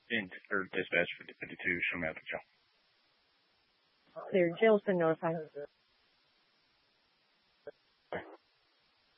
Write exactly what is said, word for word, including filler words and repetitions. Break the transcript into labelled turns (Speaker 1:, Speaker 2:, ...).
Speaker 1: Wind or dispatch for fifty-two, show me out the job.
Speaker 2: Clear. Jail's been notified.